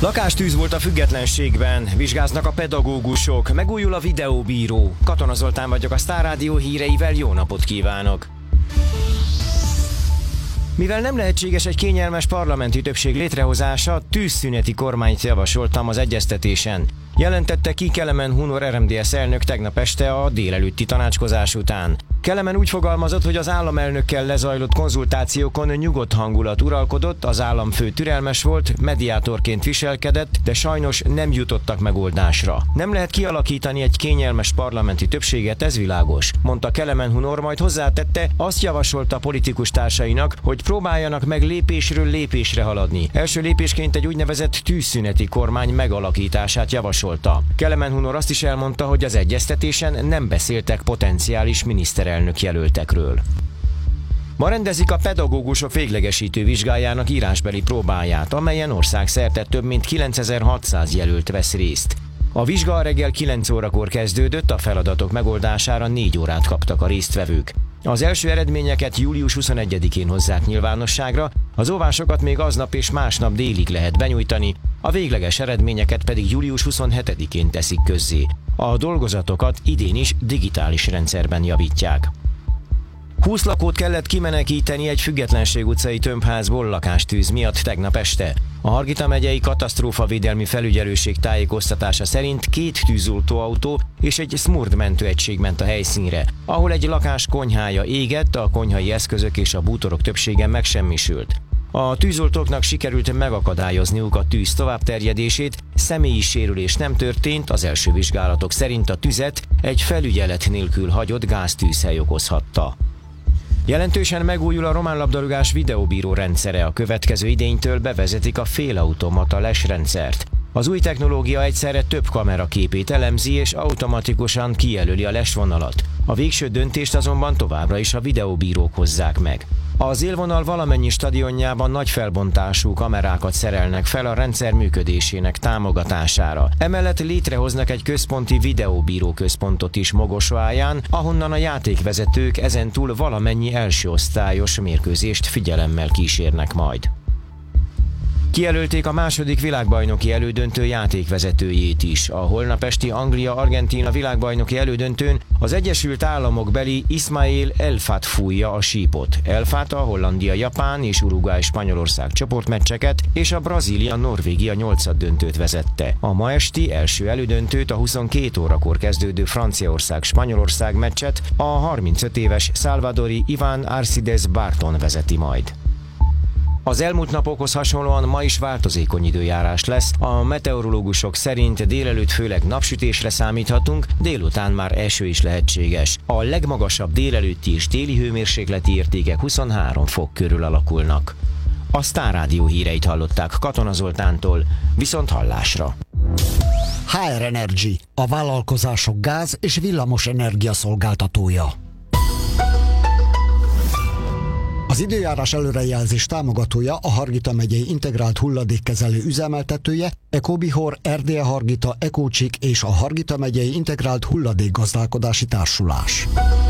Lakástűz volt a Függetlenségben, vizsgáznak a pedagógusok, megújul a videóbíró. Katona Zoltán vagyok, a Sztár Rádió híreivel, jó napot kívánok! Mivel nem lehetséges egy kényelmes parlamenti többség létrehozása, tűzszüneti kormányt javasoltam az egyeztetésen. Jelentette ki Kelemen Hunor RMDSZ elnök tegnap este a délelőtti tanácskozás után. Kelemen úgy fogalmazott, hogy az államelnökkel lezajlott konzultációkon nyugodt hangulat uralkodott, az államfő türelmes volt, mediátorként viselkedett, de sajnos nem jutottak megoldásra. Nem lehet kialakítani egy kényelmes parlamenti többséget, ez világos, mondta Kelemen Hunor, majd hozzátette, azt javasolta politikus társainak, hogy próbáljanak meg lépésről lépésre haladni. Első lépésként egy úgynevezett tűzszüneti kormány megalakítását javasolta. Kelemen Hunor azt is elmondta, hogy az egyeztetésen nem beszéltek potenciális miniszterelnök jelöltekről. Ma rendezik a pedagógusok véglegesítő vizsgájának írásbeli próbáját, amelyen országszerte több mint 9600 jelölt vesz részt. A vizsga reggel 9 órakor kezdődött, a feladatok megoldására 4 órát kaptak a résztvevők. Az első eredményeket július 21-én hozzák nyilvánosságra, az óvásokat még aznap és másnap délig lehet benyújtani, a végleges eredményeket pedig július 27-én teszik közzé. A dolgozatokat idén is digitális rendszerben javítják. 20 lakót kellett kimenekíteni egy Függetlenség utcai tömbházból lakástűz miatt tegnap este. A Hargita megyei katasztrófavédelmi felügyelőség tájékoztatása szerint 2 tűzoltóautó és egy SMURD mentőegység ment a helyszínre, ahol egy lakás konyhája égett, a konyhai eszközök és a bútorok többsége megsemmisült. A tűzoltóknak sikerült megakadályozniuk a tűz továbbterjedését, személyi sérülés nem történt, az első vizsgálatok szerint a tüzet egy felügyelet nélkül hagyott gáztűzhely okozhatta. Jelentősen megújul a román labdarúgás videóbíró rendszere, a következő idénytől bevezetik a félautomata lesrendszert. Az új technológia egyszerre több kamera képét elemzi és automatikusan kijelöli a lesvonalat. A végső döntést azonban továbbra is a videóbírók hozzák meg. Az élvonal valamennyi stadionjában nagy felbontású kamerákat szerelnek fel a rendszer működésének támogatására. Emellett létrehoznak egy központi videóbíró központot is Mogosoáján, ahonnan a játékvezetők ezentúl valamennyi első osztályos mérkőzést figyelemmel kísérnek majd. Kijelölték a második világbajnoki elődöntő játékvezetőjét is. A holnap esti Anglia-Argentína világbajnoki elődöntőn az Egyesült Államok beli Ismail Elfat fújja a sípot. Elfat a Hollandia-Japán és Uruguay-Spanyolország csoportmeccseket és a Brazília-Norvégia 8-döntőt vezette. A ma esti első elődöntőt, a 22 órakor kezdődő Franciaország-Spanyolország meccset a 35 éves salvadori Iván Arcides Barton vezeti majd. Az elmúlt napokhoz hasonlóan ma is változékony időjárás lesz, a meteorológusok szerint délelőtt főleg napsütésre számíthatunk, délután már eső is lehetséges. A legmagasabb délelőtti és téli hőmérsékleti értékek 23 fok körül alakulnak. A Sztár Rádió híreit hallották Katona Zoltántól, viszont hallásra. HR Energy, a vállalkozások gáz- és villamos energia szolgáltatója. Az időjárás előrejelzés támogatója a Hargita megyei integrált hulladékkezelő üzemeltetője, Ecobihor, Erdélye Hargita, Ecócsik és a Hargita megyei integrált hulladékgazdálkodási társulás.